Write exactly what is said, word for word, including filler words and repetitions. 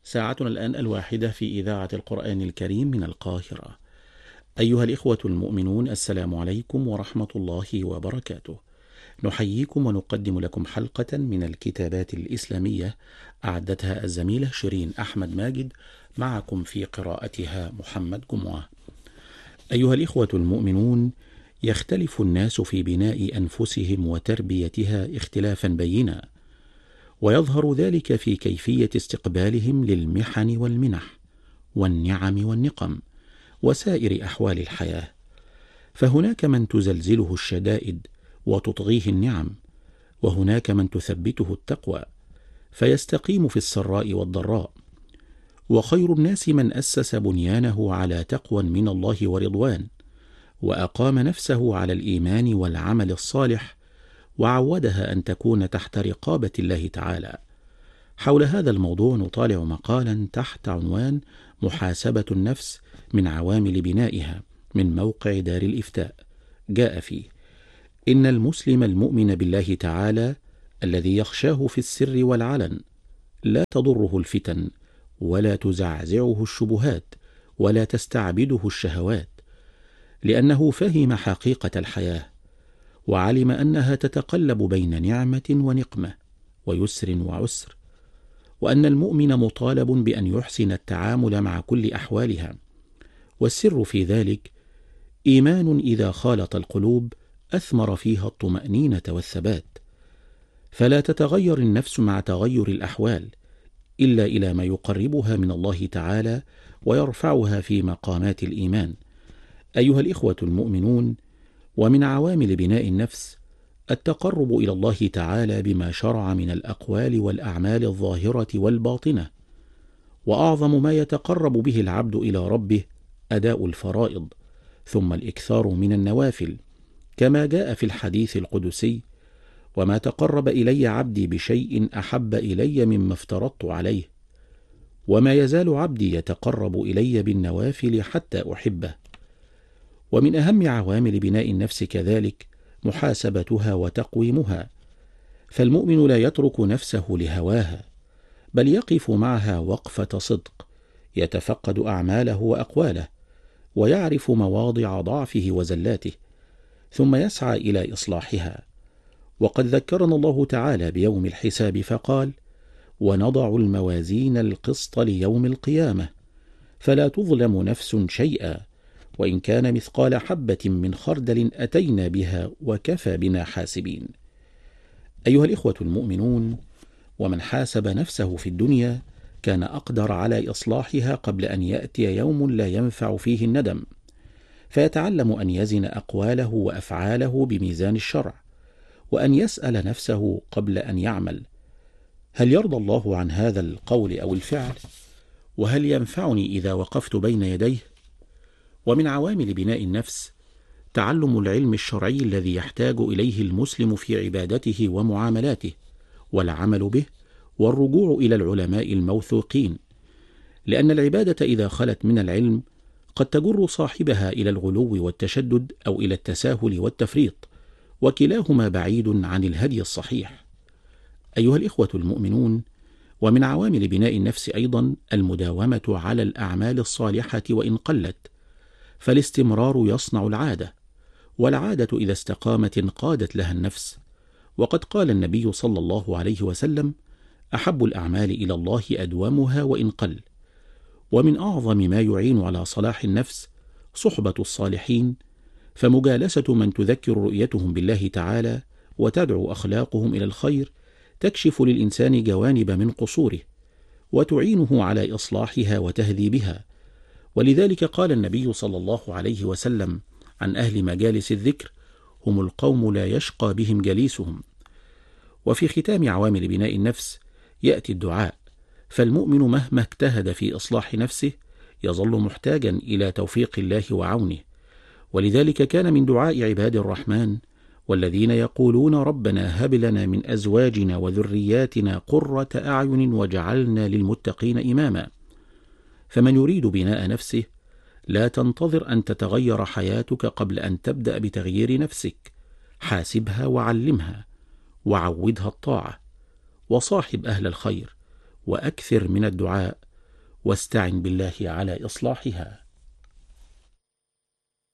ساعتنا الآن الواحدة في إذاعة القرآن الكريم من القاهرة. أيها الإخوة المؤمنون، السلام عليكم ورحمة الله وبركاته. نحييكم ونقدم لكم حلقة من الكتابات الإسلامية أعدتها الزميلة شيرين أحمد ماجد، معكم في قراءتها محمد جمعة. أيها الإخوة المؤمنون، يختلف الناس في بناء أنفسهم وتربيتها اختلافا بينا، ويظهر ذلك في كيفية استقبالهم للمحن والمنح والنعم والنقم وسائر أحوال الحياة. فهناك من تزلزله الشدائد وتطغيه النعم، وهناك من تثبته التقوى فيستقيم في السراء والضراء. وخير الناس من أسس بنيانه على تقوى من الله ورضوان، وأقام نفسه على الإيمان والعمل الصالح، وعودها أن تكون تحت رقابة الله تعالى. حول هذا الموضوع نطالع مقالا تحت عنوان محاسبة النفس من عوامل بنائها من موقع دار الإفتاء. جاء فيه: إن المسلم المؤمن بالله تعالى الذي يخشاه في السر والعلن لا تضره الفتن، ولا تزعزعه الشبهات، ولا تستعبده الشهوات، لأنه فهم حقيقة الحياة، وعلم أنها تتقلب بين نعمة ونقمة ويسر وعسر، وأن المؤمن مطالب بأن يحسن التعامل مع كل أحوالها. والسر في ذلك إيمان إذا خالط القلوب أثمر فيها الطمأنينة والثبات، فلا تتغير النفس مع تغير الأحوال إلا إلى ما يقربها من الله تعالى ويرفعها في مقامات الإيمان. أيها الإخوة المؤمنون، ومن عوامل بناء النفس التقرب إلى الله تعالى بما شرع من الأقوال والأعمال الظاهرة والباطنة. وأعظم ما يتقرب به العبد إلى ربه أداء الفرائض، ثم الإكثار من النوافل، كما جاء في الحديث القدسي: وما تقرب إلي عبدي بشيء أحب إلي مما افترضت عليه، وما يزال عبدي يتقرب إلي بالنوافل حتى أحبه. ومن أهم عوامل بناء النفس كذلك محاسبتها وتقويمها، فالمؤمن لا يترك نفسه لهواها، بل يقف معها وقفة صدق، يتفقد أعماله وأقواله، ويعرف مواضع ضعفه وزلاته، ثم يسعى إلى إصلاحها. وقد ذكرنا الله تعالى بيوم الحساب فقال: ونضع الموازين القسط ليوم القيامة فلا تظلم نفس شيئا وإن كان مثقال حبة من خردل أتينا بها وكفى بنا حاسبين. أيها الإخوة المؤمنون، ومن حاسب نفسه في الدنيا كان أقدر على إصلاحها قبل أن يأتي يوم لا ينفع فيه الندم، فيتعلم أن يزن أقواله وأفعاله بميزان الشرع، وأن يسأل نفسه قبل أن يعمل: هل يرضى الله عن هذا القول أو الفعل؟ وهل ينفعني إذا وقفت بين يديه؟ ومن عوامل بناء النفس تعلم العلم الشرعي الذي يحتاج إليه المسلم في عبادته ومعاملاته، والعمل به، والرجوع إلى العلماء الموثوقين، لأن العبادة إذا خلت من العلم قد تجر صاحبها إلى الغلو والتشدد أو إلى التساهل والتفريط، وكلاهما بعيد عن الهدي الصحيح. أيها الإخوة المؤمنون، ومن عوامل بناء النفس أيضا المداومة على الأعمال الصالحة وإن قلت، فالاستمرار يصنع العادة، والعادة إذا استقامت انقادت لها النفس. وقد قال النبي صلى الله عليه وسلم: أحب الأعمال إلى الله أدومها وإن قل. ومن أعظم ما يعين على صلاح النفس صحبة الصالحين، فمجالسة من تذكر رؤيتهم بالله تعالى وتدعو أخلاقهم إلى الخير تكشف للإنسان جوانب من قصوره، وتعينه على إصلاحها وتهذيبها. ولذلك قال النبي صلى الله عليه وسلم عن أهل مجالس الذكر: هم القوم لا يشقى بهم جليسهم. وفي ختام عوامل بناء النفس يأتي الدعاء، فالمؤمن مهما اجتهد في إصلاح نفسه يظل محتاجا إلى توفيق الله وعونه. ولذلك كان من دعاء عباد الرحمن: والذين يقولون ربنا هب لنا من أزواجنا وذرياتنا قرة أعين واجعلنا للمتقين إماما. فمن يريد بناء نفسه لا تنتظر أن تتغير حياتك قبل أن تبدأ بتغيير نفسك، حاسبها وعلمها وعودها الطاعة، وصاحب أهل الخير، وأكثر من الدعاء، واستعن بالله على إصلاحها.